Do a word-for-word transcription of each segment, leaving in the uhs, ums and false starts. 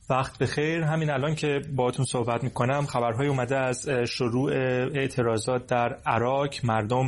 وقت بخیر. همین الان که باهاتون صحبت میکنم خبرهای اومده از شروع اعتراضات در عراق. مردم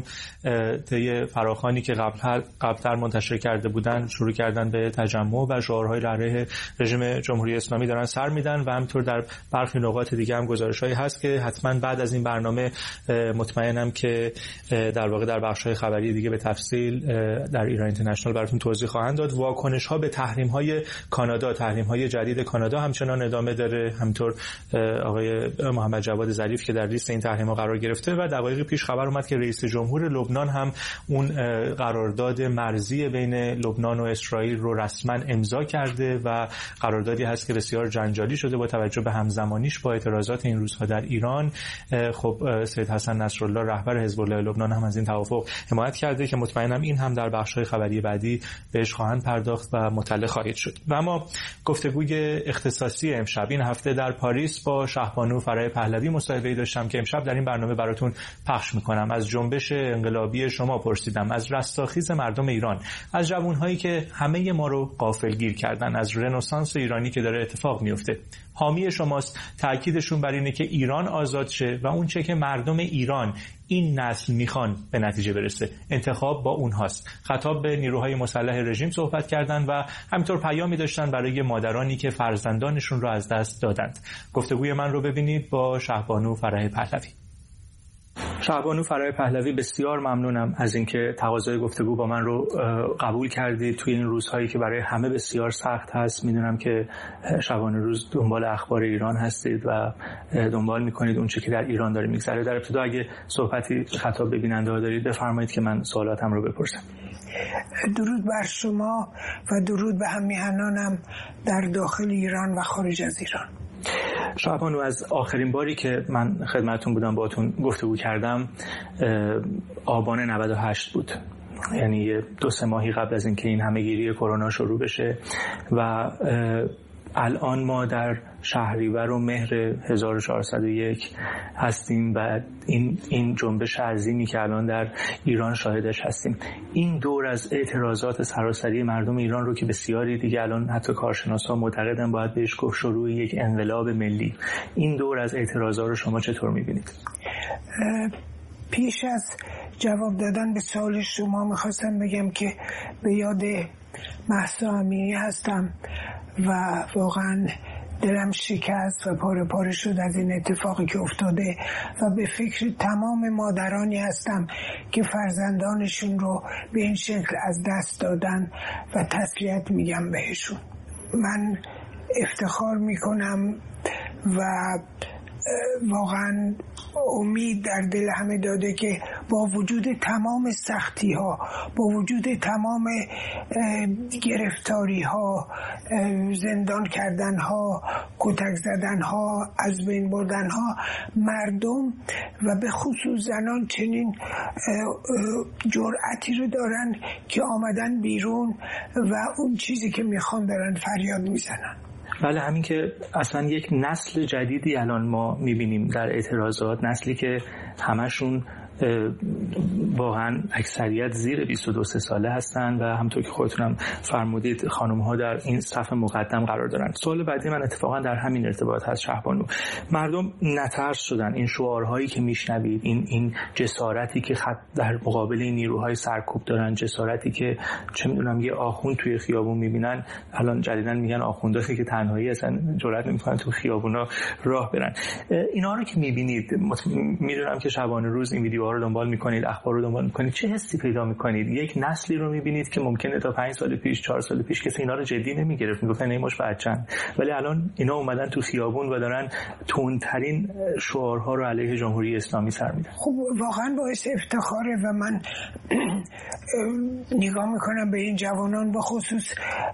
طی فراخوانی که قبل قبلتر منتشر کرده بودن شروع کردن به تجمع و شعارهای علیه رژیم جمهوری اسلامی دارن سر میدن و همینطور در برخی نقاط دیگه هم گزارش‌هایی هست که حتما بعد از این برنامه مطمئنم که در واقع در بخش‌های خبری دیگه به تفصیل در ایران اینترنشنال براتون توضیح خواهند داد. واکنش‌ها به تحریم‌های کانادا، تحریم‌های جدید کانادا همچنان ادامه داره. همینطور آقای محمد جواد ظریف که در لیست این تحریم‌ها قرار گرفته و دقایق پیش خبر اومد که رئیس جمهور لبنان هم اون قرارداد مرزی بین لبنان و اسرائیل رو رسما امضا کرده و قراردادی هست که بسیار جنجالی شده با توجه به همزمانیش با اعتراضات این روزها در ایران. خب سید حسن نصرالله رهبر حزب الله لبنان هم از این توافق حمایت کرده که مطمئنم این هم در بخش‌های خبری بعدی بهش خواهند پرداخت و مطلع خواهید شد. و اما گفتگوی اختصاصی امشب این هفته در پاریس با شهبانو فرح پهلوی مصاحبه‌ای داشتم که امشب در این برنامه براتون پخش می‌کنم. از جنبش انقلابی شما پرسیدم، از رستاخیز مردم ایران، از جوان‌هایی که همه ما رو غافلگیر کردن، از رنسانس ایرانی که داره اتفاق میفته. حامی شماست، تأکیدشون بر اینه که ایران آزاد شه و اون چه که مردم ایران این نسل میخوان به نتیجه برسه. انتخاب با اونهاست. خطاب به نیروهای مسلح رژیم صحبت کردن و همینطور پیامی داشتن برای مادرانی که فرزندانشون رو از دست دادند. گفتگوی من رو ببینید با شهبانو فرح پهلوی. شهبانو فرح پهلوی، بسیار ممنونم از اینکه تقاضای گفتگو با من رو قبول کردید توی این روزهایی که برای همه بسیار سخت هست. میدونم که شبانه روز دنبال اخبار ایران هستید و دنبال میکنید اون چه که در ایران داره میگذره. در ابتدا اگه صحبتی خطاب به بیننده ها دارید بفرمایید که من سوالاتم رو بپرسم. درود بر شما و درود به همیهنانم در داخل ایران و خارج از ایران. شهبانو، از آخرین باری که من خدمتتون بودم باهاتون گفتگو کردم آبان نود و هشت بود، یعنی دو سه ماهی قبل از اینکه این همه‌گیری کرونا شروع بشه و الان ما در شهریور و مهر هزار و چهارصد و یک هستیم و این این جنبش عظیمی که الان در ایران شاهدش هستیم. این دور از اعتراضات سراسری مردم ایران رو که بسیاری دیگه الان حتی کارشناسا معتقدن باید بهش گفت شروع یک انقلاب ملی، این دور از اعتراضات رو شما چطور می‌بینید؟ پیش از جواب دادن به سوال شما می‌خواستم بگم که به یاد مهسا امینی هستم و واقعا دلم شکست و پاره پاره شد از این اتفاقی که افتاده و به فکر تمام مادرانی هستم که فرزندانشون رو به این شکل از دست دادن و تسلیت میگم بهشون. من افتخار میکنم و واقعا امید در دل همه داده که با وجود تمام سختی ها، با وجود تمام گرفتاری ها، زندان کردن ها، کتک زدن ها، از بین بردن ها، مردم و به خصوص زنان چنین جرأتی رو دارن که آمدن بیرون و اون چیزی که میخوان دارن فریاد میزنن. بله، همین که اصلا یک نسل جدیدی الان ما میبینیم در اعتراضات، نسلی که همشون واقعا اکثریت زیر بیست و دو ساله هستن و همونطور که خودتونم فرمودید خانم ها در این صف مقدم قرار دارن. سوال بعدی من اتفاقا در همین ارتباط هست شهبانو. مردم نترس شدن، این شعارهایی که میشنوید، این این جسارتی که خط در مقابل این نیروهای سرکوب دارن، جسارتی که چه میدونم یه آخوند توی خیابون میبینن، الان جدیداً میگن آخوندایی که تنهایی اصلا جرئت نمیکنن تو خیابونا راه برن. اینا رو که میبینید، میدونم که شبانه روز این ویدیو رو دنبال میکنید، اخبار رو دنبال میکنید، چه حسی پیدا میکنید؟ یک نسلی رو میبینید که ممکنه تا پنج سال پیش، چهار سال پیش کسی اینا رو جدی نمیگرفت، میگفتن این مش بچه‌ن، ولی الان اینا اومدن تو خیابون و دارن تندترین شعارها رو علیه جمهوری اسلامی سر میدن. خب واقعا باعث افتخاره و من نگاه میکنم به این جوانان، به خصوص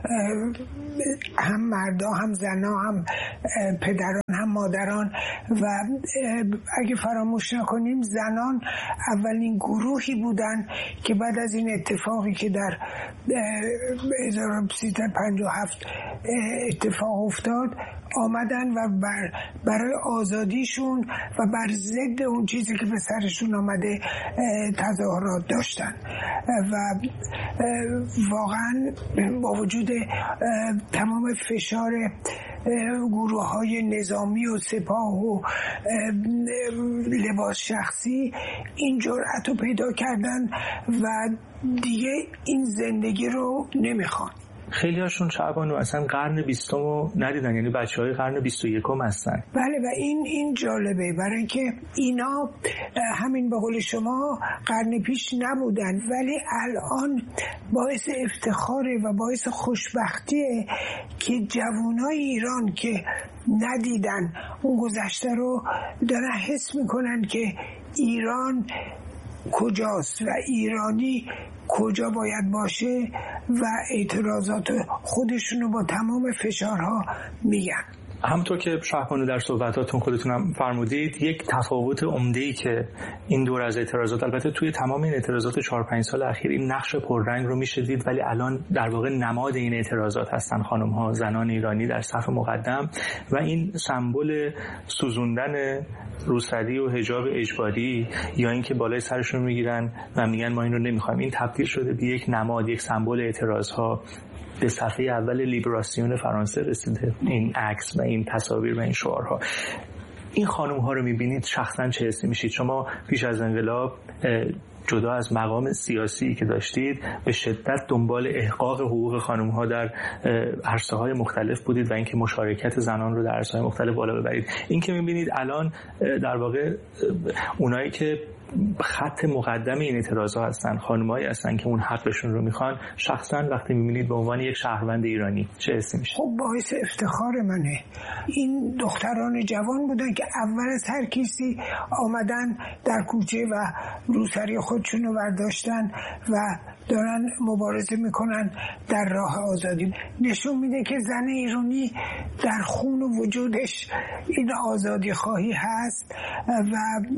هم مردا هم زنا هم پدران هم مادران و اگه فراموش نکنیم زنان اولین گروهی بودن که بعد از این اتفاقی که در هزار و سیصد و پنجاه و هفت اتفاق افتاد آمدن و بر برای آزادیشون و بر ضد اون چیزی که به سرشون آمده تظاهرات داشتن و واقعا با وجود تمام فشار گروه های نظامی و سپاه و لباس شخصی این جرأت رو پیدا کردن و دیگه این زندگی رو نمیخوان. خیلی هاشون شعبانو اصلا قرن بیستم رو ندیدن، یعنی بچه های قرن بیست و یکم هستن. بله و این این جالبه برای اینکه اینا همین به قول شما قرن پیش نبودن ولی الان باعث افتخاره و باعث خوشبختیه که جوانای ایران که ندیدن اون گذشته رو دارن حس میکنن که ایران کجاست و ایرانی کجا باید باشه و اعتراضات خودشونو با تمام فشارها میگن. همونطور که شهبانو در صحبتاتون خودتونم فرمودید، یک تفاوت عمده‌ای که این دور از اعتراضات، البته توی تمام این اعتراضات چهار پنج سال اخیر این نقش پررنگ رو میشه دید، ولی الان در واقع نماد این اعتراضات هستن خانم‌ها، زنان ایرانی در صف مقدم و این سمبل سوزوندن روسری و حجاب اجباری یا اینکه بالای سرشون میگیرن و میگن ما این رو نمیخوایم، این تبدیل شده به یک نماد، یک سمبل اعتراض‌ها. به صفحه اول لیبراسیون فرانسه رسیده این عکس و این تصاویر و این شعارها. این خانم ها رو میبینید شخصا چه حسی میشید؟ شما پیش از انقلاب جدا از مقام سیاسی که داشتید به شدت دنبال احقاق حقوق خانم ها در عرصه های مختلف بودید و اینکه مشارکت زنان رو در عرصه های مختلف بالا ببرید. این که میبینید الان در واقع اونایی که خط مقدم این اعتراضا هستن خانمایی هستن که اون حقشون رو میخوان، شخصا وقتی میبینید به عنوان یک شهروند ایرانی چه حسی میشه؟ خب باعث افتخار منه. این دختران جوان بودن که اول از هر کسی آمدن در کوچه و روسری خودشون رو برداشتن و دارن مبارزه میکنن در راه آزادی. نشون میده که زن ایرانی در خون و وجودش این آزادی خواهی هست و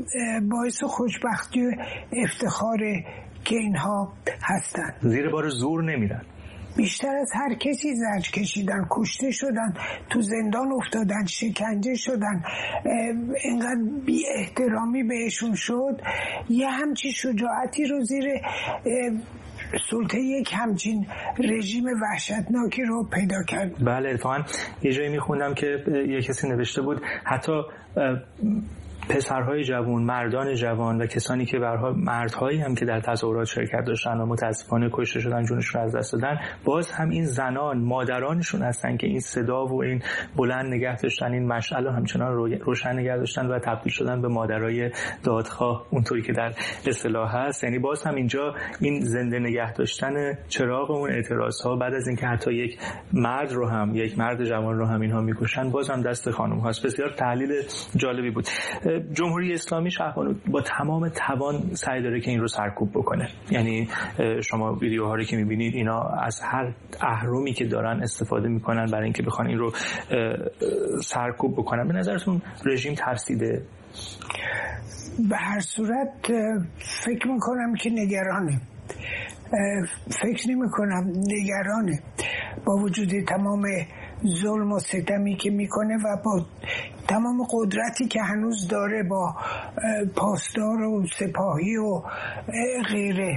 باعث خوشبختی و افتخاره که اینها هستن. زیر بار زور نمیرن. بیشتر از هر کسی زجر کشیدن، کشته شدن، تو زندان افتادن، شکنجه شدن، اینقدر بی احترامی بهشون شد. یه همچی شجاعتی رو زیر سلطه یک همچین رژیم وحشتناکی رو پیدا کرد. بله اتفاقا یه جایی میخوندم که یه کسی نوشته بود حتی پسرهای جوان، مردان جوان و کسانی که برها مردهایی هم که در تظاهرات شرکت داشتن و متاسفانه کشته شدن، جونشون از دست دادن، باز هم این زنان مادرانشون هستن که این صدا و این بلند نگه داشتن، این مشعل همچنان روشن نگه داشتن و تبدیل شدن به مادرای دادخواه اونطوری که در اصطلاح هست. یعنی باز هم اینجا این زنده نگه داشتن چراغ اون اعتراضها بعد از اینکه حتی یک مرد رو هم یک مرد جوان رو هم اینها میکشن، باز هم دست خانم هاست. بسیار تحلیل جالبی بود. جمهوری اسلامی شهبانو با تمام توان سعی داره که این رو سرکوب بکنه. یعنی شما ویدیوها رو که میبینید اینا از هر اهرمی که دارن استفاده میکنن برای اینکه بخوان این رو سرکوب بکنن. به نظرتون رژیم ترسیده؟ به هر صورت فکر میکنم که نگرانه. فکر نمی کنم نگرانه با وجود تمام ظلم و ستمی که میکنه و با تمام قدرتی که هنوز داره با پاسدار و سپاهی و غیره.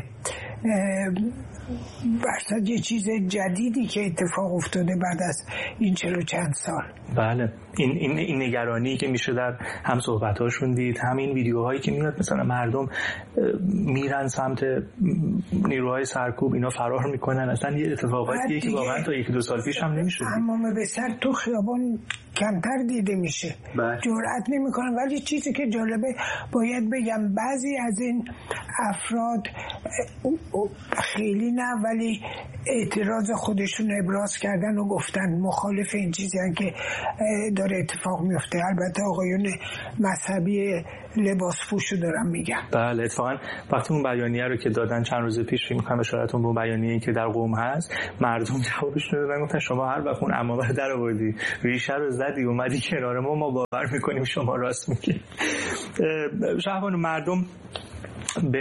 برصد یه چیز جدیدی که اتفاق افتاده بعد از این چلو چند سال. بله این, این, این نگرانی که میشه در هم صحبتاشون دید، همین ویدیوهایی که میاد مثلا مردم میرن سمت نیروهای سرکوب، اینا فرار میکنن، اصلا یه اتفاقاتیه که واقعا تا یک دو سال پیش هم نمیشد. اما به سر تو خیابان کمتر دیده میشه، جرأت نمیکنن. ولی چیزی که جالبه باید بگم بعضی از این افراد خیلی نه ولی اعتراض خودشون ابراز کردن و گفتن مخالف این چیزی هم که داره اتفاق میفته. البته آقایون مذهبی لباس پوشو دارم میگم. بله اتفاقا وقتی اون بیانیه رو که دادن چند روز پیش فکر می‌کنم اشارتون به اون بیانیه‌ای که در قم هست، مردم جوابش دادن گفتن شما هر وقت اون عمامه در آوردی ریشه رو زدی اومدی کنار ما، ما باور می‌کنیم شما راست میگی. شهبانو مردم به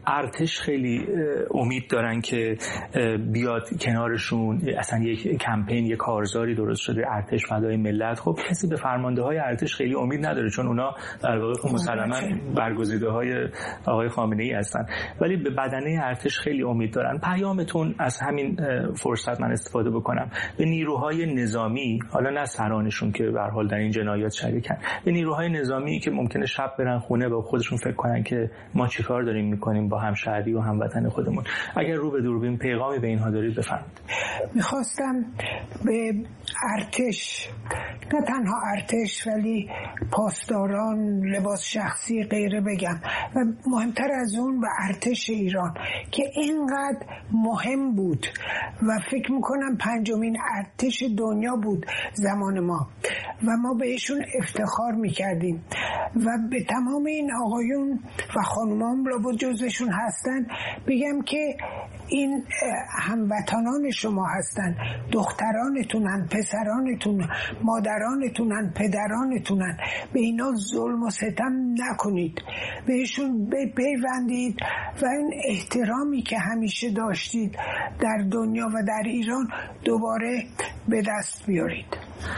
ارتش خیلی امید دارن که بیاد کنارشون، اصلا یک کمپین، یک کارزاری درست شده ارتش فدای ملت. خب کسی به فرمانده های ارتش خیلی امید نداره، چون اونا در واقع مسلما برگزیده های آقای خامنه ای هستن، ولی به بدنه ارتش خیلی امید دارن. پیامتون از همین فرصت من استفاده بکنم به نیروهای نظامی، حالا نه سرانشون که به هر حال در این جنایات شریکن، به نیروهای نظامی که ممکنه شب برن خونه و خودشون فکر کنن که ما چیکار داریم میکنیم با همشهری و هموطن خودمون، اگر رو به دوربین پیغامی به اینها دارید بفرمایید. میخواستم به ارتش، نه تنها ارتش ولی پاسداران، لباس شخصی غیره بگم، و مهمتر از اون به ارتش ایران که اینقدر مهم بود و فکر میکنم پنجمین ارتش دنیا بود زمان ما و ما بهشون افتخار میکردیم و به تمام این آقایون و خانومان لابد جزشون هستن بگم که این هموطنان شما هستن، دخترانتونن، پسرانتونن، مادرانتونن، پدرانتونن. به اینا ظلم و ستم نکنید، بهشون بپیوندید و این احترامی که همیشه داشتید در دنیا و در ایران دوباره به دست بیارید.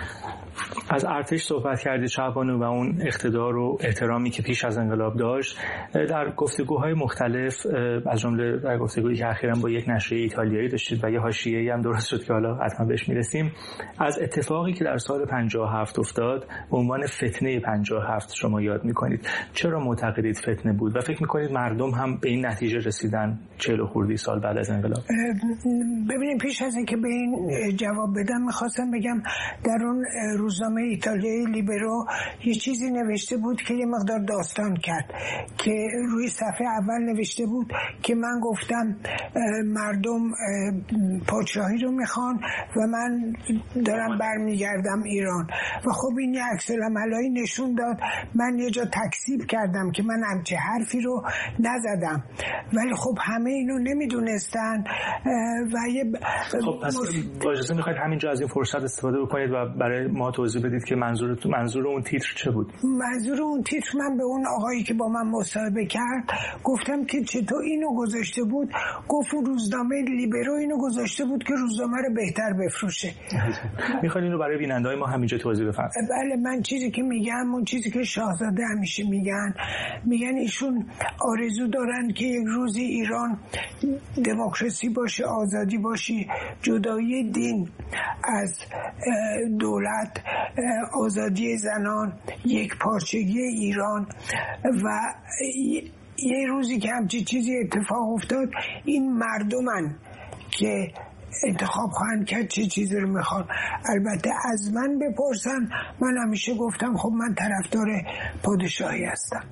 از ارتش صحبت کردید شعبانو و اون اقتدار و احترامی که پیش از انقلاب داشت. در گفتگوهای مختلف، از جمله در گفتگویی که اخیراً با یک نشریه ایتالیایی داشتید و یه حاشیه‌ای هم درست شد که حالا حتما بهش میرسیم، از اتفاقی که در سال پنجاه و هفت افتاد به عنوان فتنه پنجاه و هفت شما یاد میکنید. چرا معتقدید فتنه بود و فکر میکنید مردم هم به این نتیجه رسیدن چهل و خورده سال بعد از انقلاب؟ ببینید، پیش از اینکه به این جواب بدم میخواستم بگم در اون روزنامه ایتالیایی لیبرو یه چیزی نوشته بود که یه مقدار داستان کرد که روی صفحه اول نوشته بود که من گفتم مردم پادشاهی رو میخوان و من دارم برمیگردم ایران و خب این یه عکس العملایی نشون داد. من یه جا تکذیب کردم که من همچه حرفی رو نزدم، ولی خب همه اینو نمیدونستن و یه خب پس با اجازه میخواید همینجا از این فرصت استفاده بکنید و برای ما توضیح بدید که منظور منظور اون تیتر چه بود؟ منظور اون تیتر، من به اون آقایی که با من مصاحبه کرد گفتم که چطور اینو گذاشته بود. گفت روزنامه لیبرو اینو گذاشته بود که روزنامه رو بهتر بفروشه. میخواید اینو برای بیننده‌های ما همینجا توضیح بفرمایید؟ بله، من چیزی که میگم اون چیزی که شاهزاده همیشه میگن، میگن ایشون آرزو دارن که یک روزی ایران دموکراسی باشه، آزادی باشه، جدایی دین از دولت، آزادی زنان، یک پارچگی ایران و یه روزی که همچی چیزی اتفاق افتاد این مردمن که انتخاب خواهند کرد چه چیزی رو میخوان. البته از من بپرسن، من همیشه گفتم خب من طرفدار پادشاهی هستم.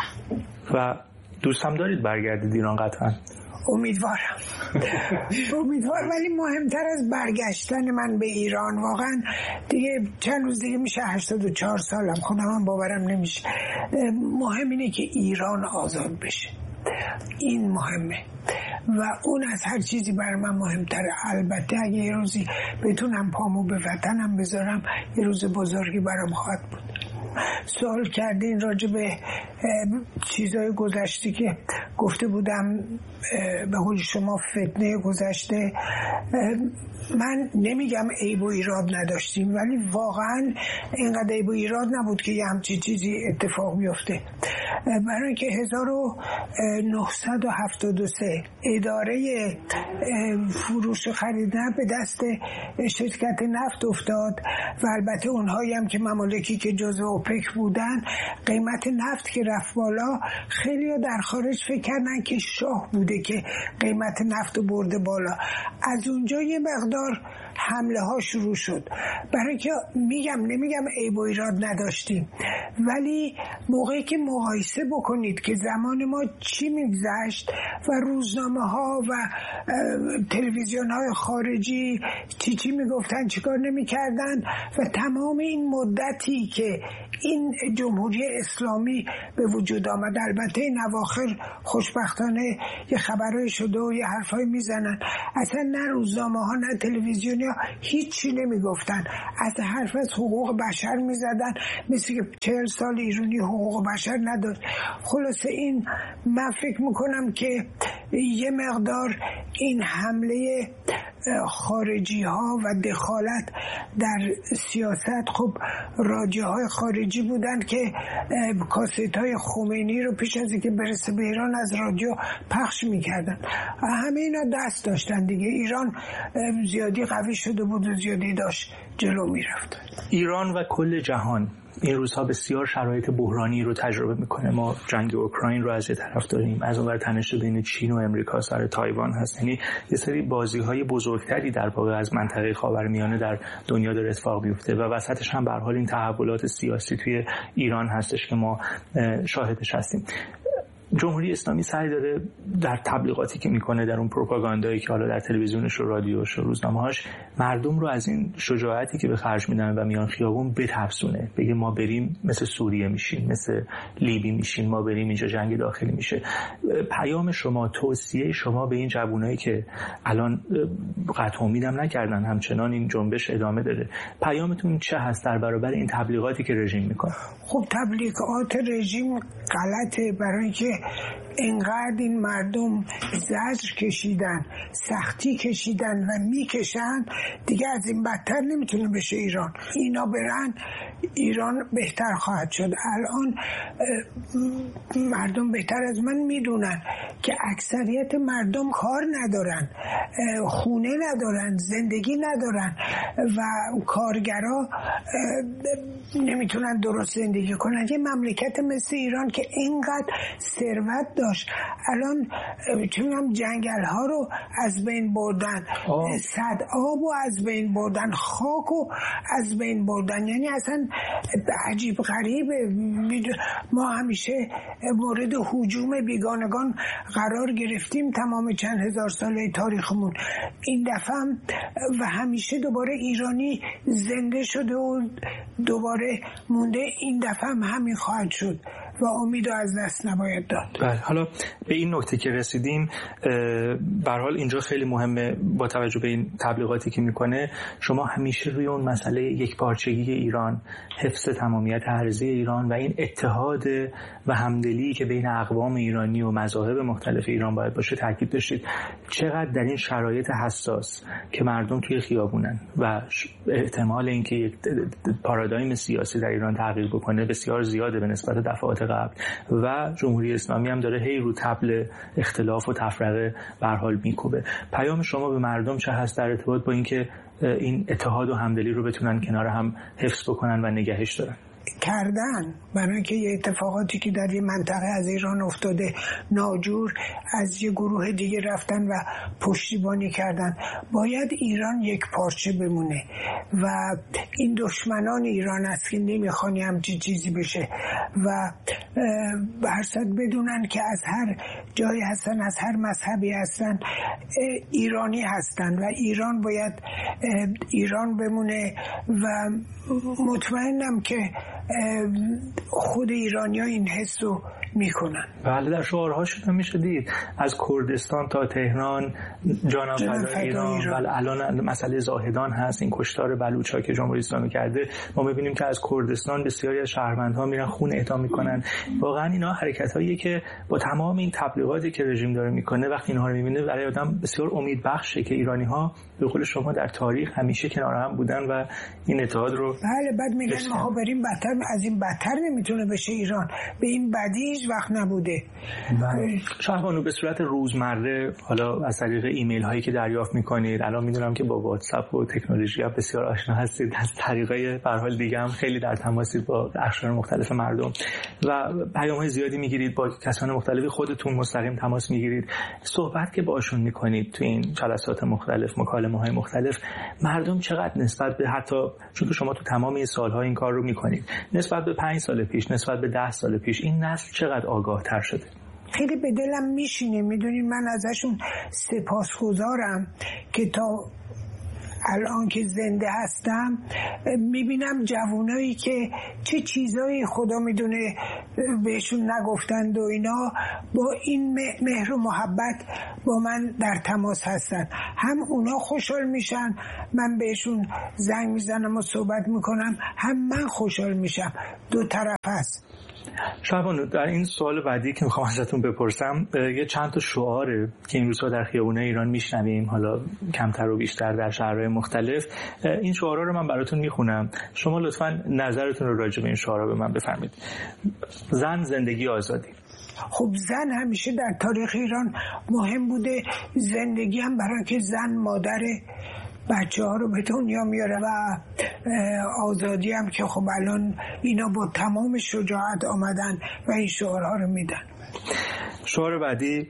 و دوستم دارید برگردید ایران؟ قطعا امیدوارم امیدوارم ولی مهمتر از برگشتن من به ایران، واقعا دیگه چند روز دیگه میشه هشتاد و چهار سالم، خودم هم باورم نمیشه. مهم اینه که ایران آزاد بشه، این مهمه و اون از هر چیزی برای من مهمتره. البته اگه یه روزی بتونم پامو به وطنم بذارم یه روز بزرگی برام خواهد بود. سوال کردین راجع به چیزهای گذشته که گفته بودم، به قول شما فتنه گذشته. من نمیگم عیب و ایراد نداشتیم، ولی واقعا اینقدر عیب و ایراد نبود که یه همچی چیزی اتفاق بیفته. برای اینکه هزار و نهصد و هفتاد و سه اداره فروش خرید نفت به دست شرکت نفت افتاد و البته اونهایی هم که ممالکی که جزو اوپک بودن، قیمت نفت که رفت بالا، خیلی ها در خارج فکر کردن که شاه بوده که قیمت نفت رو برده بالا. از اونجا یه مقدار حمله ها شروع شد. برای که میگم نمیگم عیب و ایراد نداشتیم، ولی موقعی که مقایسه بکنید که زمان ما چی میگذشت و روزنامه ها و تلویزیون های خارجی چی چی میگفتن، چیکار نمیکردن و تمام این مدتی که این جمهوری اسلامی به وجود آمد، البته این اواخر خوشبختانه یه خبرهای شده و یه حرفای میزنن، اصلا نه روزنامه ها نه تلویزیون ایرانی‌ها هیچی نمیگفتن، از حرف از حقوق بشر میزدن، مثل که چهل سال ایرانی حقوق بشر نداشت. خلاصه این من فکر میکنم که یه مقدار این حمله خارجی ها و دخالت در سیاست، خب راجع‌های خارجی بودن که کاست های خمینی رو پیش از اینکه برسه به ایران از رادیو پخش میکردن. همه اینا دست داشتن دیگه. ایران زیادی قوی شده بود و زیادی داشت جلو میرفت. ایران و کل جهان این روزها بسیار شرایط بحرانی رو تجربه میکنه. ما جنگ اوکراین رو از یه طرف داریم، از اونور تنش بین چین و امریکا سر تایوان هست. یعنی یه سری بازی‌های بزرگتری در واقع از منطقه خاورمیانه در دنیا داره اتفاق میفته و وسطش هم به هر حال این تحولات سیاسی توی ایران هستش که ما شاهدش هستیم. جمهوری اسلامی سعی داره در تبلیغاتی که میکنه، در اون پروپاگاندایی که حالا در تلویزیونش و رادیوش و روزنامه‌هاش، مردم رو از این شجاعتی که به خرج میدن و میان خیابون بترسونه، بگه ما بریم مثل سوریه میشیم، مثل لیبی میشیم، ما بریم اینجا جنگ داخلی میشه. پیام شما، توصیه شما به این جوانایی که الان قطع امیدم نکردن، همچنان این جنبش ادامه داره، پیامتون چه هست در برابر این تبلیغاتی که رژیم میکنه؟ خب تبلیغات رژیم غلطه، برای اینکه انقدر این مردم زجر کشیدن، سختی کشیدن و میکشن، دیگه از این بدتر نمیتونه بشه ایران. اینا برن ایران بهتر خواهد شد. الان مردم بهتر از من میدونن که اکثریت مردم کار ندارن، خونه ندارن، زندگی ندارن و کارگرا نمیتونن درست زندگی کنن. یه مملکت مثل ایران که اینقدر ثروت داشت، الان چونم جنگل ها رو از بین بردن، سد آب رو از بین بردن، خاک رو از بین بردن. یعنی اصلا عجیب غریبه. ما همیشه مورد هجوم بیگانگان قرار گرفتیم تمام چند هزار ساله تاریخمون. این دفعه و همیشه دوباره ایرانی زنده شده و دوباره مونده. این دفعه هم همین خواهد شد و امید رو از دست نباید داد. بله، حالا به این نکته که رسیدیم، به هر حال اینجا خیلی مهمه با توجه به این تبلیغاتی که میکنه، شما همیشه روی اون مسئله یک پارچگی ایران، حفظ تمامیت ارضی ایران و این اتحاد و همدلی که بین اقوام ایرانی و مذاهب مختلف ایران باید باشه تاکید داشتید. چقدر در این شرایط حساس که مردم توی خیابونن و احتمال اینکه یک پارادایم سیاسی در ایران تغییر بکنه بسیار زیاده به نسبت دفعات قبل و جمهوری اسلامی هم داره هی رو طبل اختلاف و تفرقه به هر حال میکوبه، پیام شما به مردم چه هست در ارتباط با اینکه این اتحاد و همدلی رو بتونن کنار هم حفظ بکنن و نگهش دارن؟ کردن، برای اینکه یه اتفاقاتی که در این منطقه از ایران افتاده، ناجور از یه گروه دیگه رفتن و پشتیبانی کردن. باید ایران یک پارچه بمونه و این دشمنان ایران است که نمیخوانی همچین چیزی بشه و برصد بدونن که از هر جایی هستن، از هر مذهبی هستن، ایرانی هستن و ایران باید ایران بمونه و مطمئنم که خود ایرانی‌ها این حس رو میکنن. بله، در شعارهاشون هم میشه دید از کردستان تا تهران جانم فدای ایران. بله، الان مسئله زاهدان هست، این کشتار بلوچ‌ها که جمهوری اسلامی کرده. ما میبینیم که از کردستان بسیاری از شهروندها میرن خون اعطا میکنن. واقعا اینا حرکتایی که با تمام این تبلیغاتی که رژیم داره میکنه، وقتی اینها رو میبینه برای آدم بسیار امیدبخشه که ایرانی‌ها به قول شما در تاریخ همیشه کنار هم بودن و این اتحاد رو. بله، بعد میگن ما بریم بدتر، از این بدتر نمیتونه بشه ایران، به این بدی هیچ وقت نبوده. شهبانو، به صورت روزمره حالا از طریق ایمیل هایی که دریافت میکنید، الان میدونم که با واتساپ و تکنولوژی ها بسیار آشنا هستید، از طریقای به هر حال دیگه هم خیلی در تماسید با اقشار مختلف مردم و پیام های زیادی میگیرید، با کسان مختلفی خودتون مستقیم تماس میگیرید. صحبت که باشون میکنید تو این جلسات مختلف، مکالمه های مختلف، مردم چقدر نسبت به، حتی چون که شما تو تمام این سالها این کار رو میکنید، نسبت به پنج سال پیش، نسبت به ده سال پیش، این نسل چقدر آگاه تر شده؟ خیلی به دلم میشینه. میدونین من ازشون سپاسگزارم که تا الان که زنده هستم میبینم جوانایی که چه چیزایی خدا میدونه بهشون نگفتند و اینا با این مهر و محبت با من در تماس هستن. هم اونا خوشحال میشن، من بهشون زنگ میزنم و صحبت میکنم، هم من خوشحال میشم. دو طرف هست. شعبان، در این سوال بعدی که میخوام ازتون بپرسم، یه چند تا شعاره که این روزها در خیابونای ایران میشنویم، حالا کمتر و بیشتر در شهرهای مختلف، این شعارها رو من براتون میخونم، شما لطفاً نظرتون رو راجع به این شعارها به من بفرمایید. زن، زندگی، آزادی. خب زن همیشه در تاریخ ایران مهم بوده، زندگی هم برای که زن مادر بچه ها رو به دنیا میاره و آزادی هم که خب الان اینا با تمام شجاعت آمدن و این شعارها رو میدن. شعار بعدی،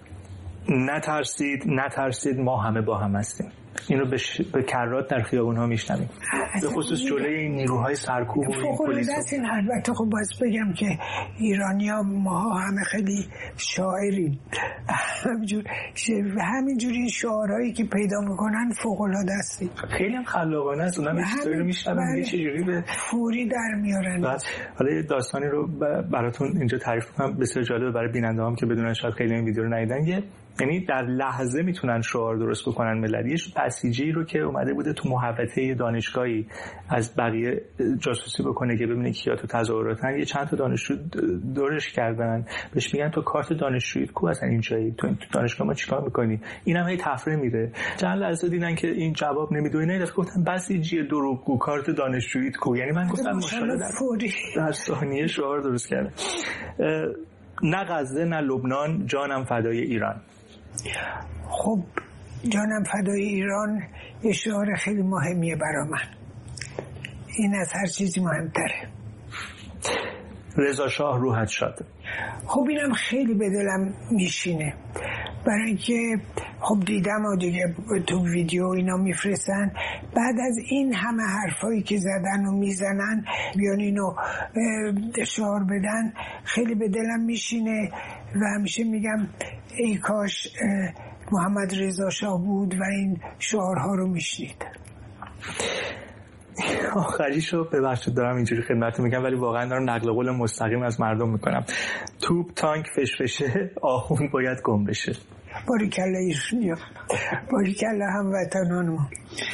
نترسید نترسید ما همه با هم هستیم. این رو به, ش... به کرات در خیابون ها میشنویم، به خصوص جلوی این نیروهای سرکوب و این پلیس. این البته خب باید بگم که ایرانیا ما همه خیلی شاعریم، همینجور همینجور این شعارهایی که پیدا میکنن فوق العاده است، خیلی هم خلاقانه است. اونم این چیزایی رو میشنویم یه چجوری به فوری در میارن. حالا یه داستانی رو براتون اینجا تعریف کنم بسیار جالبه برای بیننده‌هام که بدونن شاید خیلی این ویدیو رو ندیدن. یه یعنی در لحظه میتونن شعار درست بکنن مللی. بسیجی رو که اومده بوده تو محوطه دانشگاهی از بقیه جاسوسی بکنه که ببینه کیا تو تظاهراتن، یه چند تا دانشجو دورش کردن، بهش میگن تو کارت دانشجویی کو اصلا اینجایی، تو این دانشگاه ما چیکار میکنی؟ اینم هی تفره میره. چند لحظه دیدن که این جواب نمیده، اینا دفعه گفتن بسیجی دروغگو، کارت دانشجویی کو. یعنی من گفتم ماشاءالله در, در ثانیه شعار درست کرده. نه غزه نه لبنان، جانم فدای ایران. خب جانم فدای ایران یه شعار خیلی مهمیه برای من، این از هر چیزی مهمتره. رضا شاه روحت شاد. خب اینم خیلی به دلم میشینه، برای اینکه خب دیدم و دیگه تو ویدیو اینا میفرستن، بعد از این همه حرفایی که زدن و میزنن بیان اینو شعار بدن، خیلی به دلم میشینه و همیشه میگم ای کاش محمد رضا شاه بود و این شعارها رو میشنید. آخریشو ببخشید دارم اینجوری خدمتتون میگم ولی واقعا دارم نقل قول مستقیم از مردم میکنم. توپ تانک فشفشه، آخوند باید گم بشه. باریکلا ایشونیا، باریکلا هموطنانم.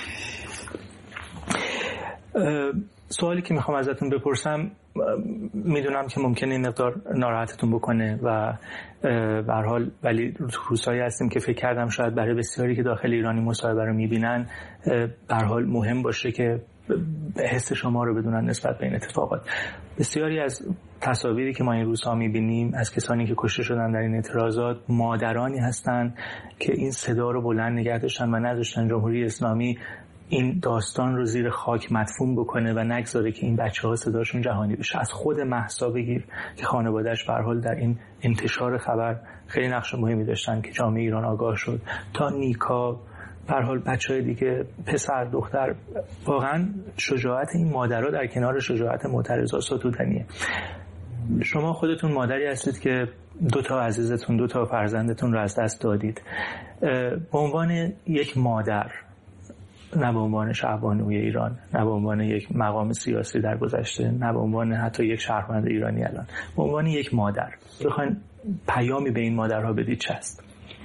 سوالی که میخوام ازتون بپرسم، میدونم که ممکنه این مقدار ناراحتتون بکنه و به هر حال ولی روزایی هستیم که فکر کردم شاید برای بسیاری که داخل ایرانی مصاحبه رو میبینن به هر حال مهم باشه که حس شما رو بدونن نسبت به این اتفاقات. بسیاری از تصاویری که ما این روزها میبینیم از کسانی که کشته شدن در این اعتراضات مادرانی هستن که این صدا رو بلند نگه داشتن و نذاشتن جمهوری اسلامی این داستان رو زیر خاک مدفون بکنه و نگذاره که این بچه‌ها صداشون جهانی بشه. از خود مهسا بگیر که خانواده‌اش به هر حال در این انتشار خبر خیلی نقش مهمی داشتن که جامعه ایران آگاه شد، تا نیکا، به هر حال بچه‌های دیگه، پسر دختر. واقعا شجاعت این مادرها در کنار شجاعت معترضا ستودنیه. شما خودتون مادری هستید که دو تا عزیزتون، دو تا فرزندتون رو از دست دادید. به عنوان یک مادر، نه به عنوان شهبانوی ایران، نه به عنوان یک مقام سیاسی در گذشته، نه به عنوان حتی یک شهروند ایرانی الان، به عنوان یک مادر بخواین پیامی به این مادرها بدید چه است؟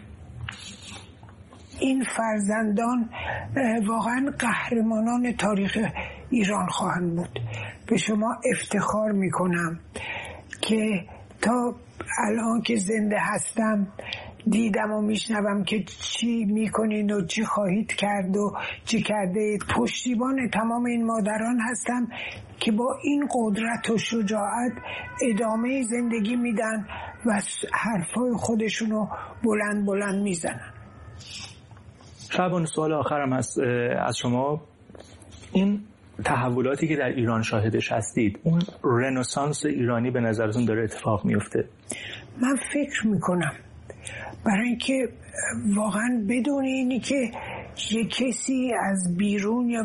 این فرزندان واقعا قهرمانان تاریخ ایران خواهند بود. به شما افتخار میکنم که تا الان که زنده هستم دیدم و میشنوم که چی میکنین و چی خواهید کرد و چی کرده اید. پشتیبان تمام این مادران هستم که با این قدرت و شجاعت ادامه زندگی میدن و حرفای خودشونو بلند بلند میزنن. شعبان، سوال آخرم هست از شما. این تحولاتی که در ایران شاهدش هستید، اون رنسانس ایرانی به نظرتون داره اتفاق میفته؟ من فکر میکنم، برای اینکه واقعا بدون اینی که یک کسی از بیرون یا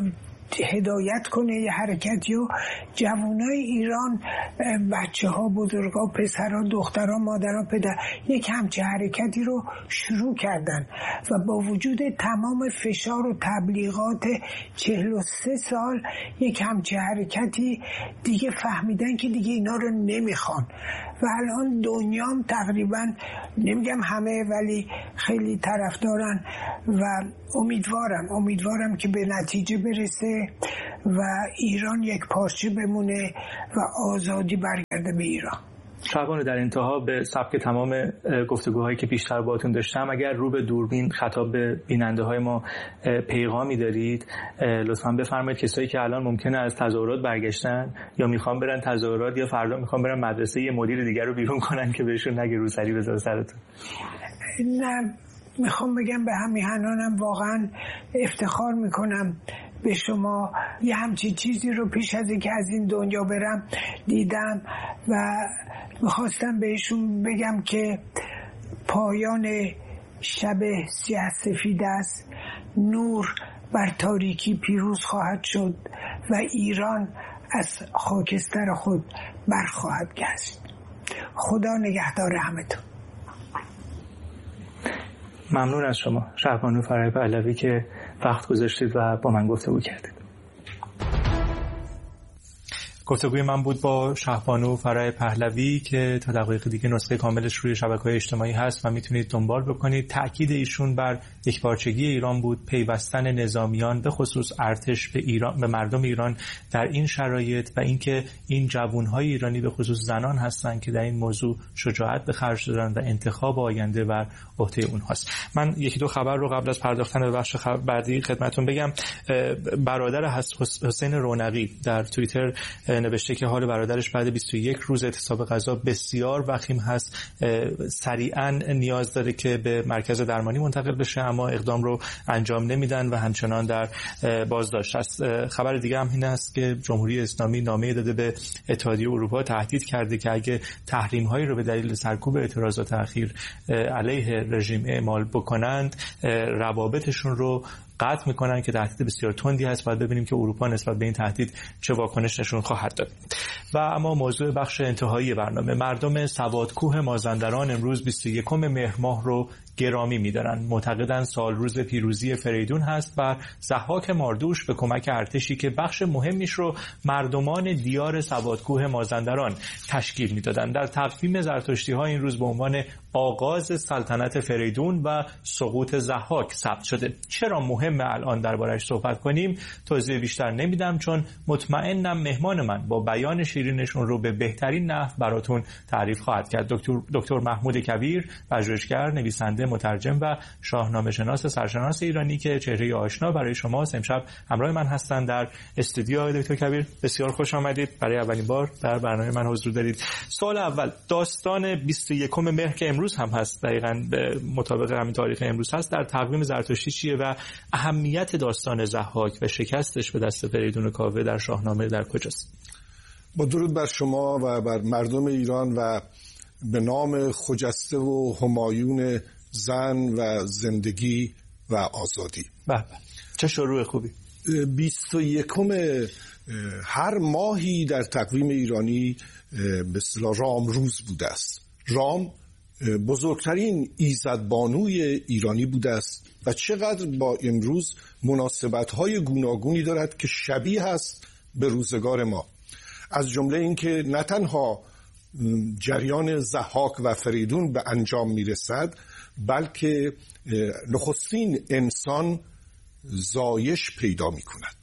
هدایت کنه یه حرکتی و جوانای ایران، بچه ها، بزرگ ها، پسر ها، دختر ها، مادر ها، پدر، یک همچه حرکتی رو شروع کردن و با وجود تمام فشار و تبلیغات چهل و سه سال یک همچه حرکتی دیگه فهمیدن که دیگه اینا رو نمیخوان و الان دنیام تقریبا، نمیگم همه ولی خیلی طرفدارن و امیدوارم امیدوارم که به نتیجه برسه و ایران یک پارچه بمونه و آزادی برگرده به ایران. شعبان، در انتها به سبک تمام گفتگوهایی که پیشتر باهاتون داشتم، اگر رو به دوربین خطاب به بیننده های ما پیغامی دارید لطفاً بفرمایید. کسایی که الان ممکنه از تظاهرات برگشتن یا میخوان برن تظاهرات یا فردا میخوان برن مدرسه، یه مدیر دیگر رو بیرون کنن که بهشون نگه روسری بذاره سرتون. نه، میخوام بگم به همیهنانم واقعا افتخار میکنم به شما. یه همچین چیزی رو پیش از اینکه از این دنیا برم دیدم و میخواستم بهشون بگم که پایان شب سیاه سفید است، نور بر تاریکی پیروز خواهد شد و ایران از خاکستر خود برخواهد گشت. خدا نگهدار همتون. ممنون از شما شهربانو فرای پهلوی که وقت گذاشتید و با من گفتگو کردید. گفتگوی من بود با شهربانو فرای پهلوی که تا دقایق دیگه نسخه کاملش روی شبکه‌های اجتماعی هست و میتونید دنبال بکنید. تأکید ایشون بر یکپارچگی ایران بود، پیوستن نظامیان به خصوص ارتش به ایران، به مردم ایران در این شرایط و اینکه این جوانهای ایرانی به خصوص زنان هستند که در این موضوع شجاعت به خرج دادن و انتخاب آینده بر عهده اونهاست. من یکی دو خبر رو قبل از پرداختن به بخش بعدی خدمتتون بگم. برادر حسین رونقی در توییتر نوشته که حال برادرش بعد بیست و یک روز اعتصاب غذا بسیار وخیم هست، سریعا نیاز داره که به مرکز درمانی منتقل بشه اما اقدام رو انجام نمیدن و همچنان در بازداشت است. خبر دیگه هم این است که جمهوری اسلامی نامه داده به اتحادیه اروپا، تهدید کرده که اگه تحریم هایی رو به دلیل سرکوب اعتراضات اخیر علیه رژیم اعمال بکنند روابطشون رو قطع میکنن که تهدید بسیار تندی هست. باید ببینیم که اروپا نسبت به این تهدید چه واکنش نشون خواهد داد. و اما موضوع بخش انتهایی برنامه، مردم سوادکوه مازندران امروز بیست و یکم مهر ماه رو گرامی می‌دارن. معتقدن سال روز پیروزی فریدون هست و ضحاک ماردوش به کمک ارتشی که بخش مهمیش رو مردمان دیار سوادکوه مازندران تشکیل میدادن در تقویم زرتشتی‌ها این روز به عنوان آغاز سلطنت فریدون و سقوط ضحاک ثبت شده. چرا مهمه الان درباره‌اش صحبت کنیم توضیح بیشتر نمیدم، چون مطمئنم مهمان من با بیان شیرینشون رو به بهترین نحو براتون تعریف خواهد کرد. دکتر دکتر محمود کبیر، پژوهشگر، نویسنده، مترجم و شاهنامه شناس سرشناس ایرانی که چهره آشنا برای شما امشب همراه من هستند در استودیو. دکتر کبیر بسیار خوش آمدید، برای اولین بار در برنامه من حضور دارید. سوال اول، داستان بیست و یکم مهر که امروز هم هست، دقیقاً به مطابق همین تاریخ امروز هست، در تقویم زرتشتی چیه و اهمیت داستان ضحاک و شکستش به دست فریدون کاوه در شاهنامه در کجاست؟ با درود بر شما و بر مردم ایران و به نام خجسته و همایون زن و زندگی و آزادی. بله، چه شروع خوبی. بیست و یکم هر ماهی در تقویم ایرانی به اصطلاح رام روز بوده است. رام بزرگترین ایزدبانوی ایرانی بوده است و چقدر با امروز مناسبت‌های گوناگونی دارد که شبیه است به روزگار ما. از جمله اینکه نه تنها جریان ضحاک و فریدون به انجام میرسد، بلکه نخستین انسان زایش پیدا می کند.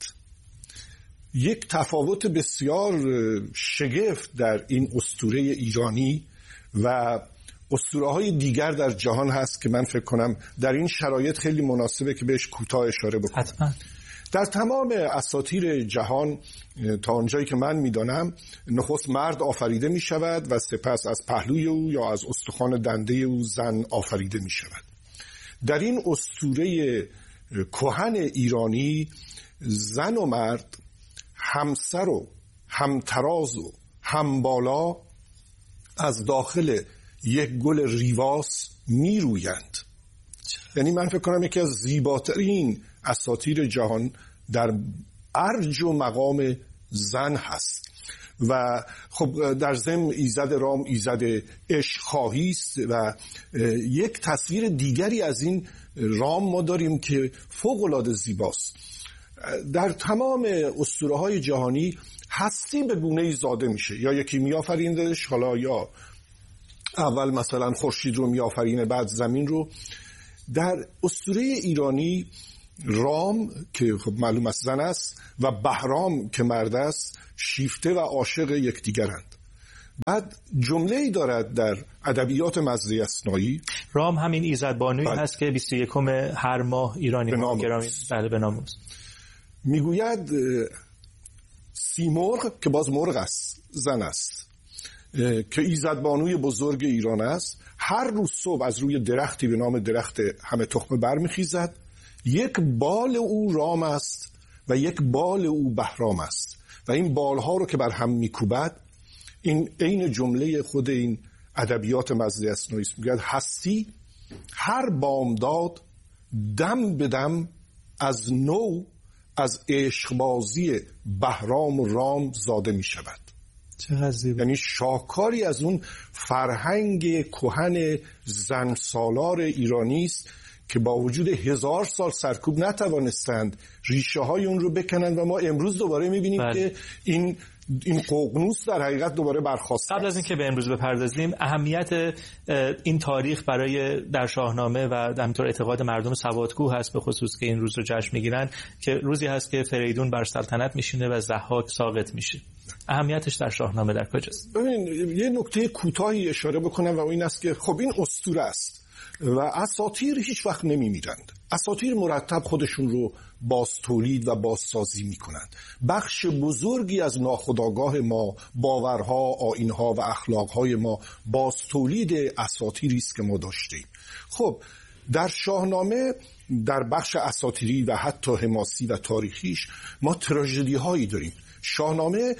یک تفاوت بسیار شگفت در این اسطوره ایرانی و اسطوره‌های دیگر در جهان هست که من فکر کنم در این شرایط خیلی مناسبه که بهش کوتاه اشاره بکنم. حتما. در تمام اساطیر جهان تا آنجایی که من میدانم نخست مرد آفریده می شود و سپس از پهلوی او یا از استخوان دنده او زن آفریده می شود. در این اسطوره کهن ایرانی زن و مرد همسر و همتراز و همبالا از داخل یک گل ریواس می رویند. یعنی من فکر کنم یکی از زیباترین اساطیر جهان در ارج و مقام زن هست. و خب در ضمن ایزد رام ایزد عشق خواهی است و یک تصویر دیگری از این رام ما داریم که فوق العاده زیباست. در تمام اسطوره‌های جهانی هستی به گونه‌ای زاده میشه، یا یکی میآفریندش، حالا یا اول مثلا خورشید رو میآفرینه بعد زمین رو. در اسطوره ایرانی رام که خب معلوم است زن است و بهرام که مرد است شیفته و عاشق یکدیگرند. بعد جمله‌ای دارد در ادبیات مزری اثنایی، رام همین ایزدبانویی هست که بیست و یکم هر ماه ایرانی گرامی بله به نام است. میگوید سیمرغ که باز مرغ است، زن است، که ایزدبانوی بزرگ ایران است، هر روز صبح از روی درختی به نام درخت همه تخمه برمیخیزد، یک بال او رام است و یک بال او بهرام است و این بالها رو که بر هم میکوبد، این عین جمله خود این ادبیات مزری اثنایی است. میگه هستی هر بامداد دم به دم از نو از عشقبازی بهرام و رام زاده می شود. چقدر زیبا. یعنی شاکاری از اون فرهنگ کهن زن سالار ایرانی است که با وجود هزار سال سرکوب نتوانستند ریشه های اون رو بکنند و ما امروز دوباره می بینیم که این این ققنوس در حقیقت دوباره برخاسته. قبل از اینکه به امروز بپردازیم، اهمیت این تاریخ برای در شاهنامه و همینطور اعتقاد مردم سوادگو هست، به خصوص که این روز رو جشن میگیرن که روزی هست که فریدون بر سلطنت میشینه و ضحاک ساقط میشه. اهمیتش در شاهنامه در کجاست؟ ببین یه نکته کوتاهی اشاره بکنم و این است که خب این اسطوره است و اساطیر هیچ وقت نمیمیرند. اساطیر مرتب خودشون رو باز تولید و بازسازی میکنند. بخش بزرگی از ناخودآگاه ما، باورها، آیینها و اخلاقهای ما باز تولید اساطیری است که ما داشتیم. خب در شاهنامه در بخش اساطیری و حتی حماسی و تاریخیش ما تراژدی هایی داریم. شاهنامه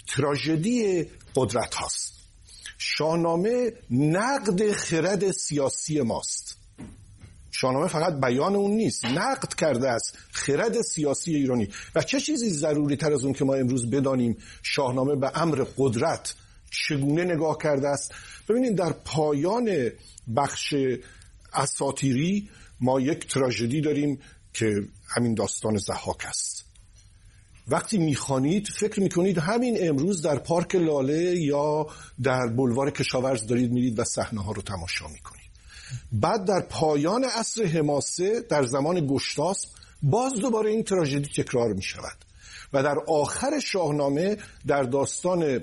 تراژدی قدرت هاست. شاهنامه نقد خرد سیاسی ماست. شاهنامه فقط بیان اون نیست، نقد کرده است خرد سیاسی ایرانی. و چه چیزی ضروری تر از اون که ما امروز بدانیم شاهنامه به امر قدرت چگونه نگاه کرده است؟ ببینید در پایان بخش اساطیری ما یک تراژدی داریم که همین داستان ضحاک است. وقتی میخوانید فکر میکنید همین امروز در پارک لاله یا در بلوار کشاورز دارید میرید و صحنه ها رو تماشا میکنید. بعد در پایان عصر حماسه در زمان گشتاسپ باز دوباره این تراژدی تکرار میشود و در آخر شاهنامه در داستان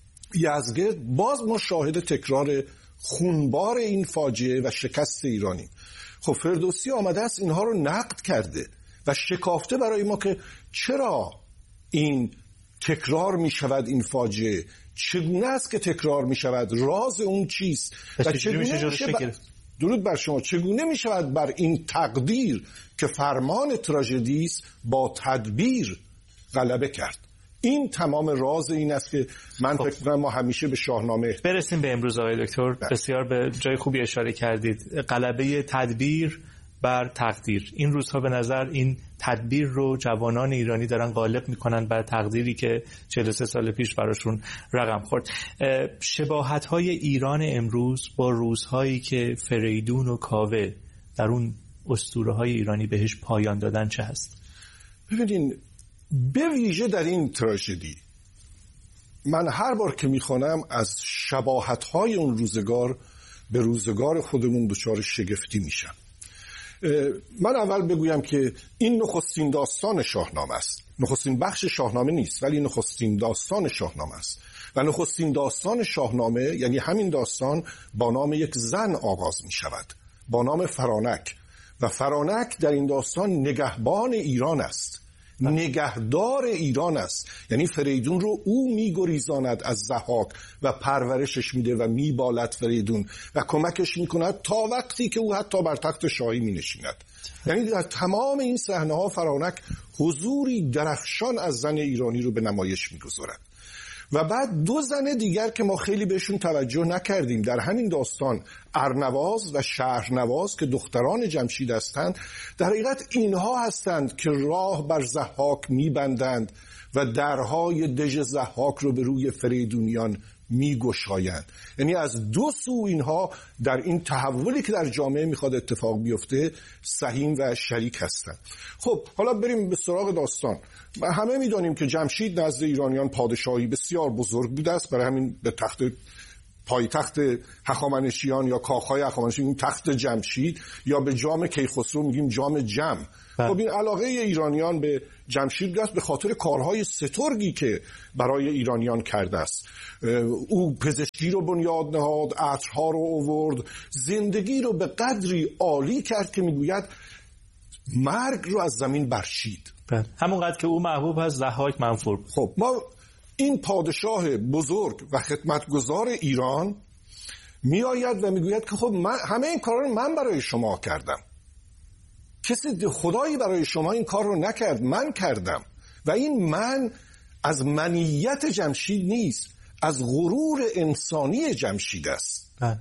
یزدگرد باز ما شاهد تکرار خونبار این فاجعه و شکست ایرانی. خب فردوسی آمده است اینها رو نقد کرده و شکافته برای ما که چرا این تکرار می شود، این فاجعه چگونه است که تکرار می شود، راز اون چیست و چگونه میشه ب... درود بر شما چگونه می شود بر این تقدیر که فرمان تراژدی است با تدبیر غلبه کرد. این تمام راز این است که من فکر کنم ما همیشه به شاهنامه برسیم. به امروز آقای دکتر بسیار به جای خوبی اشاره کردید، غلبه تدبیر بر تقدیر. این روزها به نظر این تدبیر رو جوانان ایرانی دارن غالب میکنن بر تقدیری که چهل و سه سال پیش براشون رقم خورد. شباهت‌های ایران امروز با روزهایی که فریدون و کاوه در اون اسطوره‌های ایرانی بهش پایان دادن چه هست؟ ببینین به ویژه در این تراژدی من هر بار که میخوانم از شباهت‌های اون روزگار به روزگار خودمون دچار شگفتی میشم. من اول بگویم که این نخستین داستان شاهنامه است. نخستین بخش شاهنامه نیست ولی نخستین داستان شاهنامه است و نخستین داستان شاهنامه یعنی همین داستان با نام یک زن آغاز می شود، با نام فرانک. و فرانک در این داستان نگهبان ایران است، نگهدار ایران است. یعنی فریدون رو او میگریزاند از ضحاک و پرورشش میده و میبالد فریدون و کمکش میکند تا وقتی که او حتی بر تخت شاهی مینشیند. یعنی در تمام این صحنه ها فرانک حضوری درخشان از زن ایرانی رو به نمایش میگذارد. و بعد دو زن دیگر که ما خیلی بهشون توجه نکردیم در همین داستان، ارنواز و شهرنواز که دختران جمشید هستند، در حقیقت اینها هستند که راه بر ضحاک میبندند و درهای دژ ضحاک رو به روی فریدونیان میگشایند. یعنی از دو سو اینها در این تحولی که در جامعه میخواد اتفاق بیفته سهیم و شریک هستند. خب حالا بریم به سراغ داستان. همه میدونیم که جمشید نزد ایرانیان پادشاهی بسیار بزرگ بوده است، برای همین به تخت پایتخت هخامنشیان یا کاخهای هخامنشیان تخت جمشید، یا به جام کیخسرو میگیم جام جم. خب این علاقه ایرانیان به جمشید بوده است به خاطر کارهای سترگی که برای ایرانیان کرده است. او پزشکی رو بنیاد نهاد، عطرها رو آورد، زندگی رو به قدری عالی کرد که میگوید مرگ رو از زمین برشید. همونقدر که او محبوب هست ضحاک منفور. خب ما این پادشاه بزرگ و خدمتگزار ایران میآید و میگوید که خب من همه این کارا رو من برای شما کردم، کسی خدایی برای شما این کار رو نکرد، من کردم. و این من از منیت جمشید نیست، از غرور انسانی جمشید است. اه.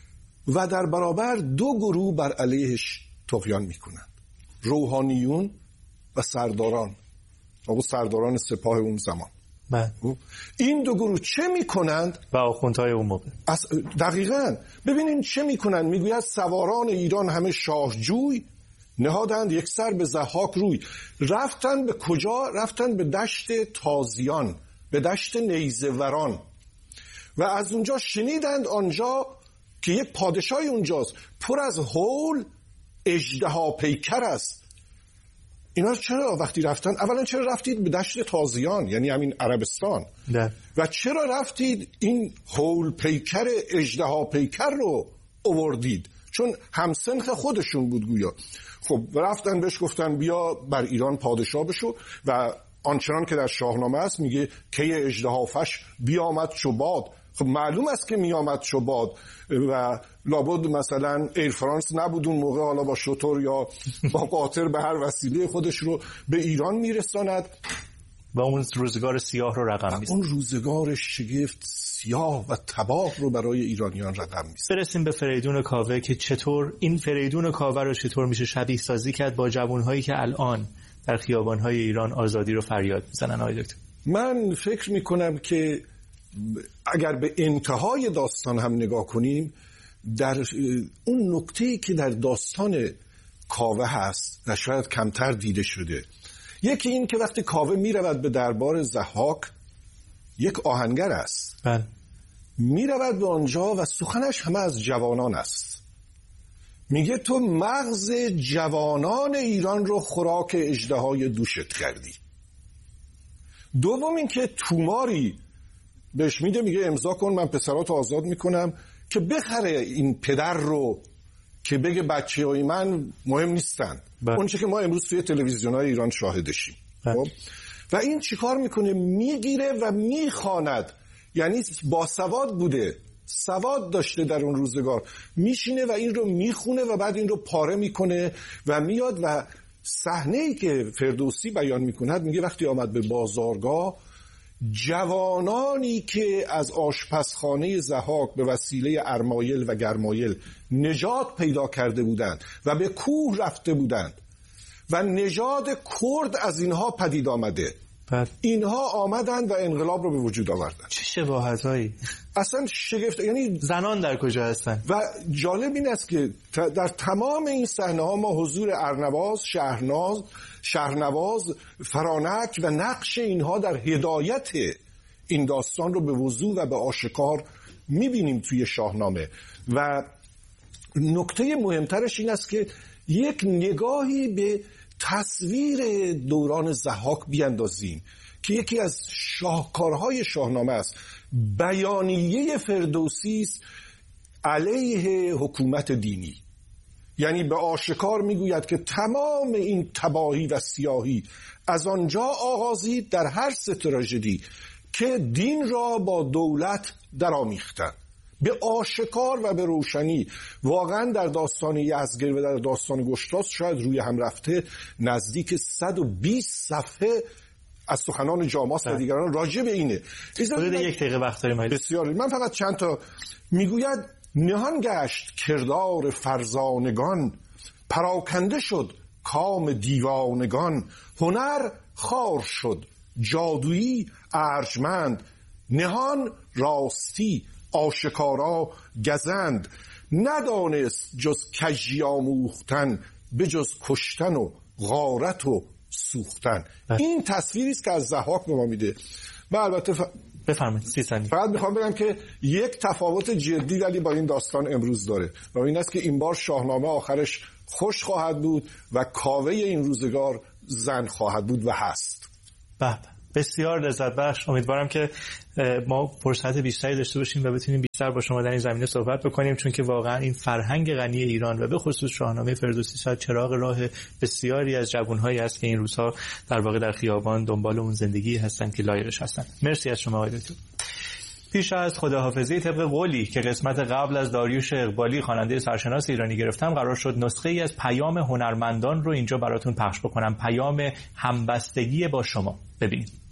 و در برابر دو گروه بر علیهش طغیان میکنند، روحانیون و سرداران، و سرداران سپاه اون زمان. بله. این دو گروه چه میکنند؟ و آخوندهای اون موقع. دقیقاً ببینین چه میکنند. میگوید سواران ایران همه شاهجوی نهادند یک سر به ضحاک روی. رفتن به کجا؟ رفتن به دشت تازیان، به دشت نیزه‌وران، و از اونجا شنیدند آنجا که یک پادشاهی اونجاست پر از هول اژدها پیکر است. اینا چرا وقتی رفتن؟ اولا چرا رفتید به دشت تازیان، یعنی همین عربستان ده. و چرا رفتید این هول پیکر اژدها پیکر رو آوردید؟ چون همسنخ خودشون بود گویا. خب رفتن بهش گفتن بیا بر ایران پادشاه بشو، و آنچنان که در شاهنامه است میگه کی اژدهافش بیامد چو باد. خب معلوم است که میامد چو باد، و لابد مثلا ایر فرانس نبود اون موقع، حالا با شتر یا با قاطر به هر وسیله خودش رو به ایران میرساند و اون روزگار سیاه رو رقم میزنه. اون روزگار شگفت سیاه و تباه رو برای ایرانیان رقم میزنه. برسیم به فریدون کاوه که چطور این فریدون کاوه رو چطور میشه شبیه سازی کرد با جوانهایی که الان در خیابانهای ایران آزادی رو فریاد میزنن. آقای دکتر، من فکر میکنم که اگر به انتهای داستان هم نگاه کنیم، در اون نکته‌ای که در داستان کاوه هست و شاید کمتر دیده شده، یکی این که وقتی کاوه میرود به دربار ضحاک، یک آهنگر است، بله، میرود به آنجا و سخنش همه از جوانان است. میگه تو مغز جوانان ایران رو خوراک اژدهای دوشت کردی. دوم این که توماری بهش میده، میگه امضا کن من پسراتو آزاد میکنم که بخره این پدر رو که بگه بچه های من مهم نیستن. اون چه که ما امروز توی تلویزیون‌های ایران شاهدشیم. خب و این چیکار میکنه؟ میگیره و میخواند، یعنی باسواد بوده، سواد داشته در اون روزگار، میشینه و این رو میخونه و بعد این رو پاره میکنه و میاد. و صحنه‌ای که فردوسی بیان میکند میگه وقتی آمد به بازارگاه، جوانانی که از آشپزخانه ضحاک به وسیله ارمایل و گرمایل نجات پیدا کرده بودند و به کوه رفته بودند و نژاد کرد از اینها پدید آمده، بله. اینها آمدند و انقلاب رو به وجود آوردند. چه شباهتایی اصلا شگفت. یعنی زنان در کجا هستن؟ و جالب این است که در تمام این صحنه ها ما حضور ارنواز، شهرناز، شهرنواز، فرانک و نقش اینها در هدایت این داستان رو به وضوح و به آشکار میبینیم توی شاهنامه. و نکته مهمترش این است که یک نگاهی به تصویر دوران ضحاک بیاندازیم که یکی از شاهکارهای شاهنامه است. بیانیه فردوسی است علیه حکومت دینی، یعنی به آشکار میگوید که تمام این تباهی و سیاهی از آنجا آغازید در هر سه تراژدی که دین را با دولت درآمیختند، به آشکار و به روشنی. واقعا در داستان یزگرد و در داستان گشتاس شاید روی هم رفته نزدیک صد و بیست صفحه از سخنان جاماس و دیگران راجع به اینه. حدود یک دقیقه وقت داریم. بسیار. من فقط چند تا میگوید نهان گشت کردار فرزانگان، پراکنده شد کام دیوانگان، هنر خار شد جادویی ارجمند، نهان راستی آشکارا گزند، ندانست جز کژی آموختن، به جز کشتن و غارت و سوختن. این تصویری است که از ضحاک به ما میده. و البته ف... بفرمایید سی ثانیه. فقط میخوام بگم که یک تفاوت جدی ولی با این داستان امروز داره و این است که این بار شاهنامه آخرش خوش خواهد بود و کاوه این روزگار زن خواهد بود و هست. بله بسیار لذت بخش. امیدوارم که ما فرصت بیشتری داشته باشیم و بتونیم بیشتر با شما در این زمینه صحبت بکنیم، چون که واقعا این فرهنگ غنی ایران و به خصوص شاهنامه فردوسی شاید چراغ راه بسیاری از جوانهایی است که این روزها در واقع در خیابان دنبال اون زندگی هستن که لایقش هستن. مرسی از شما آقای دکتر. پیش از خداحافظی طبق قولی که قسمت قبل از داریوش اقبالی خواننده سرشناس ایرانی گرفتم، قرار شد نسخه ای از پیام هنرمندان رو اینجا براتون پخش بکنم. پیام همبستگی با شما. ببینید.